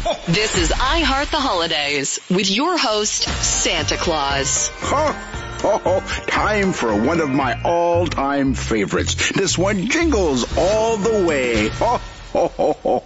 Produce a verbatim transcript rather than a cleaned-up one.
This is I Heart the Holidays with your host, Santa Claus. Ho, ho, ho. Time for one of my all-time favorites. This one jingles all the way. Ho, ho, ho, ho.